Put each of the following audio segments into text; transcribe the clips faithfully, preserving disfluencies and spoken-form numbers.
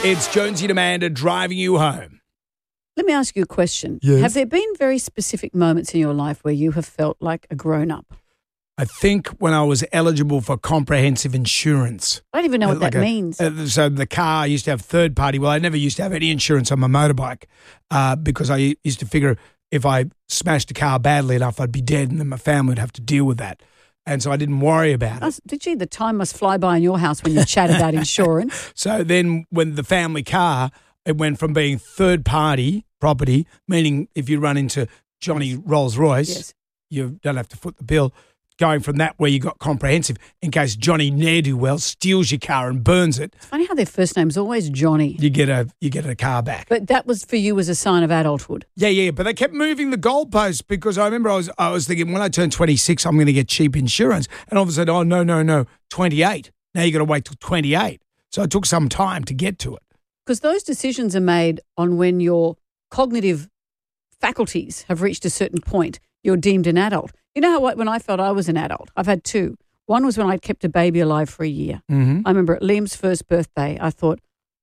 It's Jonesy and Amanda driving you home. Let me ask you a question. Yes. Have there been very specific moments in your life where you have felt like a grown-up? I think when I was eligible for comprehensive insurance. I don't even know uh, what like that a- means. uh, so the car, I used to have third party. Well, I never used to have any insurance on my motorbike uh, because I used to figure if I smashed a car badly enough, I'd be dead and then my family would have to deal with that. And so I didn't worry about it. Us- Did you? The time must fly by in your house when you chat about insurance. So then when the family car, it went from being third party property, meaning if you run into Johnny Rolls Royce, Yes. you don't have to foot the bill, going from that where you got comprehensive in case Johnny ne'er-do-well steals your car and burns it, It's funny how their first name's always Johnny. you get a you get a car back. But that was for you as a sign of adulthood. Yeah, yeah, but they kept moving the goalposts because I remember I was I was thinking when I turn twenty-six, I'm going to get cheap insurance. And all of a sudden, oh, no, no, no, twenty-eight. Now you got to wait till twenty-eight. So it took some time to get to it. Because those decisions are made on when your cognitive faculties have reached a certain point, you're deemed an adult. You know how I- when I felt I was an adult, I've had two. One was when I'd kept a baby alive for a year. Mm-hmm. I remember at Liam's first birthday, I thought,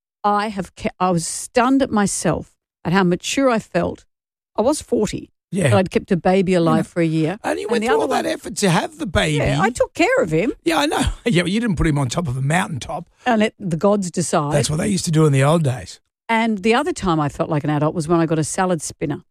I have kept, I was stunned at myself at how mature I felt. I was forty, Yeah. but I'd kept a baby alive for a year. And you went the through all other that one- effort to have the baby. Yeah, I took care of him Yeah, I know. Yeah, but you didn't put him on top of a mountaintop. and let the gods decide. That's what they used to do in the old days. And the other time I felt like an adult was when I got a salad spinner.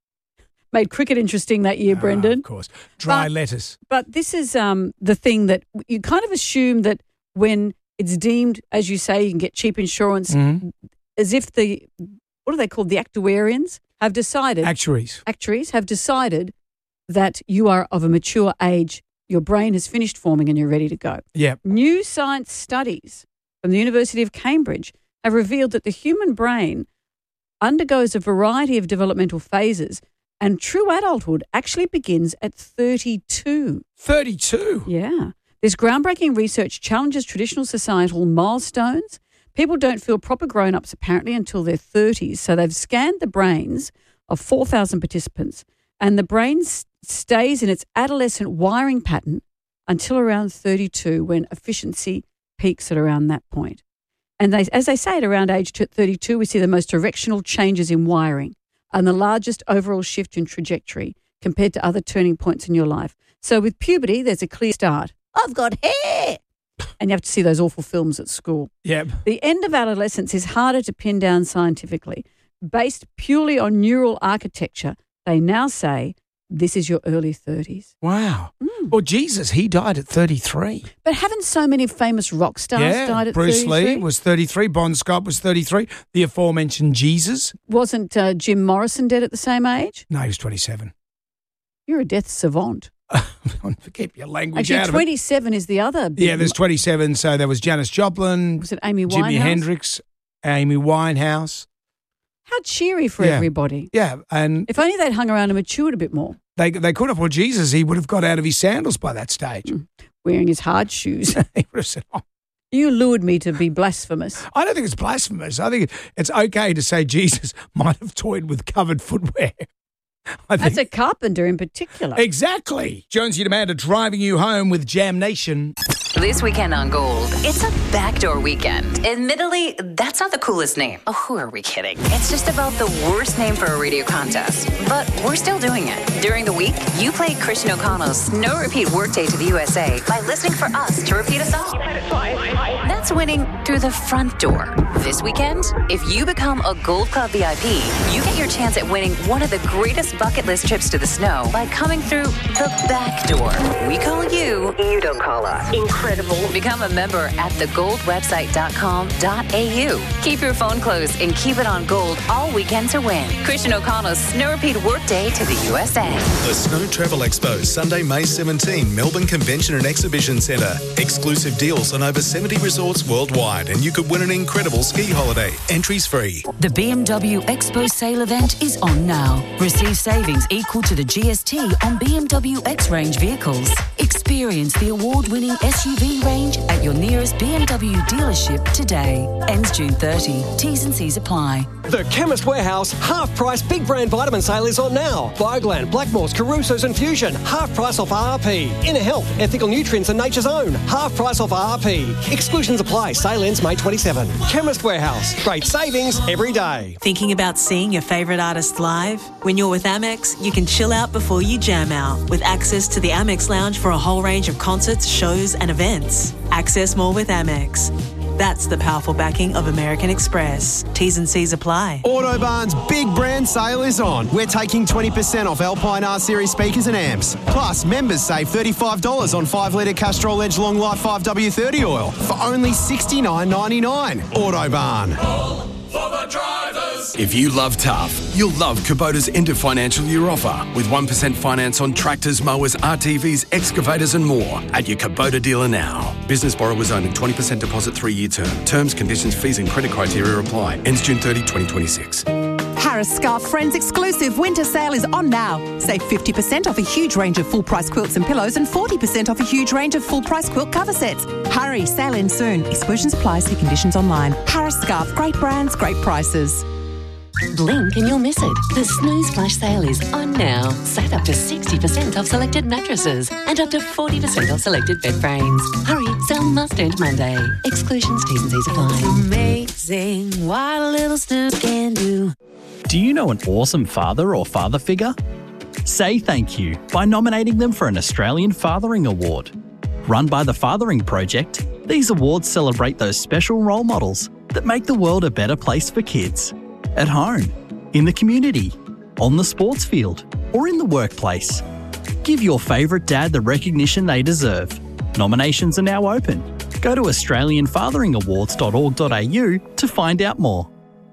Made cricket interesting that year, Ah, Brendan. of course. Dry But- lettuce. But this is um, the thing that you kind of assume that when it's deemed, as you say, you can get cheap insurance, Mhm. as if the, what are they called, the actuarians have decided, Actuaries. actuaries have decided that you are of a mature age, your brain has finished forming and you're ready to go. Yeah. New science studies from the University of Cambridge have revealed that the human brain undergoes a variety of developmental phases, and true adulthood actually begins at thirty-two. thirty-two. Yeah. This groundbreaking research challenges traditional societal milestones. People don't feel proper grown-ups apparently until their thirties. So they've scanned the brains of four thousand participants, and the brain s- stays in its adolescent wiring pattern until around thirty-two, when efficiency peaks at around that point. And they, as they say, at around age t- thirty-two, we see the most directional changes in wiring and the largest overall shift in trajectory compared to other turning points in your life. So with puberty, there's a clear start. I've got hair. And you have to see those awful films at school. Yep. The end of adolescence is harder to pin down scientifically. Based purely on neural architecture, they now say this is your early thirties. Wow. Mm. Well, Jesus, he died at thirty-three. But haven't so many famous rock stars yeah. died at Bruce thirty-three? Lee was thirty-three. Bon Scott was thirty-three. The aforementioned Jesus. Wasn't uh, Jim Morrison dead at the same age? No, he was twenty-seven. You're a death savant. Keep your language Actually, out of it. twenty-seven is the other. Big Yeah, there's twenty-seven. So there was Janis Joplin, Was it Amy Winehouse? Jimi Hendrix, Amy Winehouse. How cheery for Yeah. everybody. Yeah, and If only they'd hung around and matured a bit more, they they could have. Well, Jesus, he would have got out of his sandals by that stage. wearing his hard shoes. He would have said, oh, You lured me to be blasphemous. I don't think it's blasphemous. I think it's okay to say Jesus might have toyed with covered footwear. I think That's a carpenter in particular. exactly. Jonesy and Amanda driving you home with Jam Nation. This weekend on Gold, it's a backdoor weekend. Admittedly, that's not the coolest name. Oh, who are we kidding? It's just about the worst name for a radio contest. But we're still doing it. During the week, you played Christian O'Connell's No Repeat Workday to the U S A by listening for us to repeat a song. That's winning through the front door. This weekend, if you become a Gold Club V I P, you get your chance at winning one of the greatest bucket list trips to the snow by coming through the back door. We call you, you don't call us. Incredible. Become a member at the gold website dot com dot a u. Keep your phone closed and keep it on Gold all weekend to win. Christian O'Connell's Snow Repeat Workday to the U S A. The Snow Travel Expo, Sunday, May seventeenth, Melbourne Convention and Exhibition Centre. Exclusive deals on over seventy resorts worldwide, and you could win an incredible ski holiday. Entries free. The B M W Expo sale event is on now. Receive savings equal to the G S T on B M W X-Range vehicles. Experience the award-winning S U M V range at your nearest B M W dealership today. Ends June thirtieth. T's and C's apply. The Chemist Warehouse half-price big brand vitamin sale is on now. Bioglan, Blackmores, Caruso's and Fusion, half price off R R P. Inner Health, Ethical Nutrients and Nature's Own, half price off R R P. Exclusions apply. Sale ends May twenty-seventh. Chemist Warehouse. Great savings every day. Thinking about seeing your favourite artist live? When you're with Amex, you can chill out before you jam out with access to the Amex Lounge for a whole range of concerts, shows and events. Access more with Amex. That's the powerful backing of American Express. T's and C's apply. Autobarn's big brand sale is on. We're taking twenty percent off Alpine R-Series speakers and amps. Plus, members save thirty-five dollars on five litre Castrol Edge Long Life five W thirty oil for only sixty-nine ninety-nine. Autobarn. All for the drivers. If you love tough, you'll love Kubota's end of financial year offer with one percent finance on tractors, mowers, R T Vs, excavators and more at your Kubota dealer now. Business borrowers only, twenty percent deposit, three-year term. Terms, conditions, fees and credit criteria apply. Ends June thirtieth, twenty twenty-six. Harris Scarf Friends exclusive winter sale is on now. Save fifty percent off a huge range of full-price quilts and pillows and forty percent off a huge range of full-price quilt cover sets. Hurry, sale ends soon. Exclusions apply. See conditions online. Harris Scarf, great brands, great prices. Blink and you'll miss it. The Snooze Flash sale is on now. Save up to sixty percent off selected mattresses and up to forty percent off selected bed frames. Hurry, sale must end Monday. Exclusions, T's and C's apply. Amazing what a little snooze can do. Do you know an awesome father or father figure? Say thank you by nominating them for an Australian Fathering Award. Run by the Fathering Project, these awards celebrate those special role models that make the world a better place for kids. At home, in the community, on the sports field, or in the workplace. Give your favourite dad the recognition they deserve. Nominations are now open. Go to australian fathering awards dot org dot a u to find out more.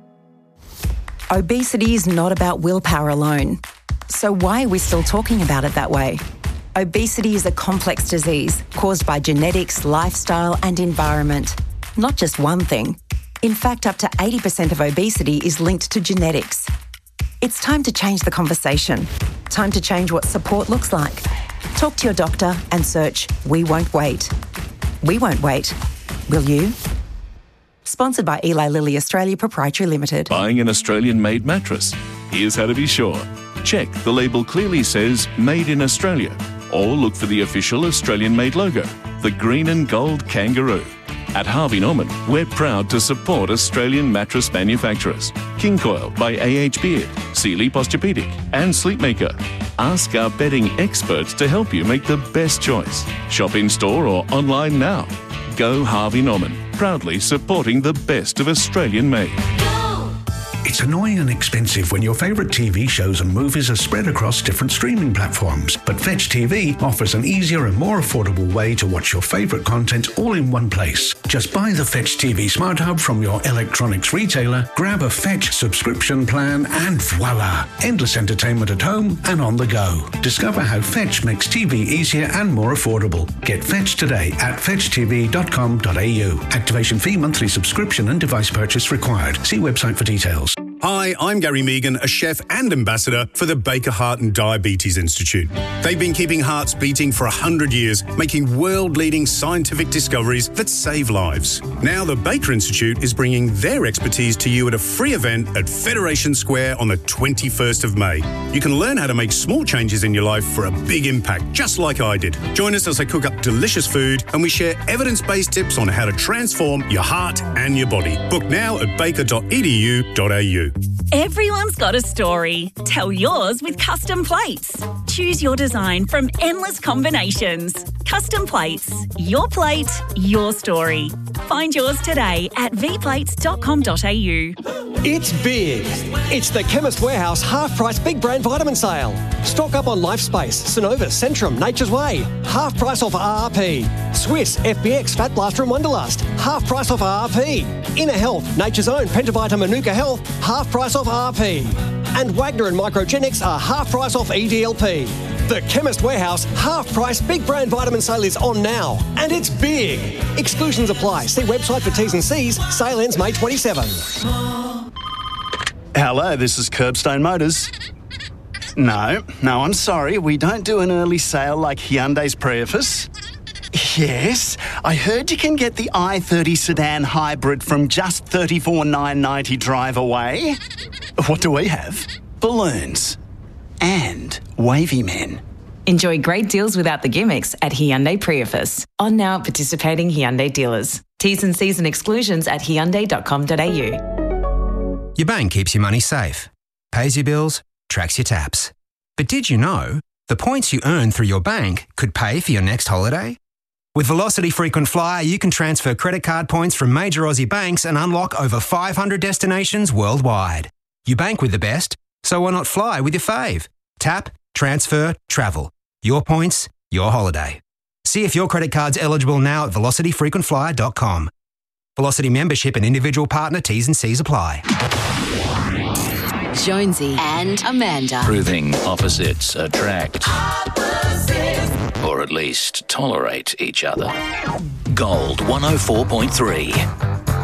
Obesity is not about willpower alone. So why are we still talking about it that way? Obesity is a complex disease caused by genetics, lifestyle and environment. Not just one thing. In fact, up to eighty percent of obesity is linked to genetics. It's time to change the conversation. Time to change what support looks like. Talk to your doctor and search We Won't Wait. We won't wait. Will you? Sponsored by Eli Lilly Australia Proprietary Limited. Buying an Australian-made mattress? Here's how to be sure. Check the label clearly says Made in Australia, or look for the official Australian-made logo, the green and gold kangaroo. At Harvey Norman, we're proud to support Australian mattress manufacturers. King Coil by A H Beard, Sealy Posturepedic and Sleepmaker. Ask our bedding experts to help you make the best choice. Shop in-store or online now. Go Harvey Norman, proudly supporting the best of Australian-made. It's annoying and expensive when your favourite T V shows and movies are spread across different streaming platforms. But Fetch T V offers an easier and more affordable way to watch your favourite content all in one place. Just buy the Fetch T V Smart Hub from your electronics retailer, grab a Fetch subscription plan and voila! Endless entertainment at home and on the go. Discover how Fetch makes T V easier and more affordable. Get Fetch today at fetch t v dot com dot a u. Activation fee, monthly subscription and device purchase required. See website for details. Hi, I'm Gary Megan, a chef and ambassador for the Baker Heart and Diabetes Institute. They've been keeping hearts beating for one hundred years, making world-leading scientific discoveries that save lives. Now the Baker Institute is bringing their expertise to you at a free event at Federation Square on the twenty-first of May. You can learn how to make small changes in your life for a big impact, just like I did. Join us as I cook up delicious food and we share evidence-based tips on how to transform your heart and your body. Book now at baker dot e d u dot a u. Everyone's got a story. Tell yours with Custom Plates. Choose your design from endless combinations. Custom Plates. Your plate, your story. Find yours today at v plates dot com dot a u. It's big. It's the Chemist Warehouse half-price big brand vitamin sale. Stock up on Lifespace, Synovus, Centrum, Nature's Way. Half price off R R P. Swiss, F B X, Fat Blaster and Wonderlust. Half price off R R P. Inner Health, Nature's Own, Pentavita, Manuka Health. Half price off R R P. And Wagner and Microgenics are half price off E D L P. The Chemist Warehouse half-price big brand vitamin sale is on now. And it's big. Exclusions apply. See website for T's and C's. Sale ends May twenty-seventh. Hello, this is Curbstone Motors. No, no, I'm sorry. We don't do an early sale like Hyundai's Prius. Yes, I heard you can get the i thirty sedan hybrid from just thirty-four thousand nine hundred ninety drive away. What do we have? Balloons. And wavy men. Enjoy great deals without the gimmicks at Hyundai Priefus. On now at participating Hyundai dealers. T's and C's and exclusions at hyundai dot com dot a u. Your bank keeps your money safe, pays your bills, tracks your taps. But did you know the points you earn through your bank could pay for your next holiday? With Velocity Frequent Flyer, you can transfer credit card points from major Aussie banks and unlock over five hundred destinations worldwide. You bank with the best, so why not fly with your fave? Tap, transfer, travel. Your points, your holiday. See if your credit card's eligible now at velocity frequent flyer dot com. Velocity membership and individual partner T's and C's apply. Jonesy and Amanda. Proving opposites attract. Opposites. Or at least tolerate each other. Gold one oh four point three.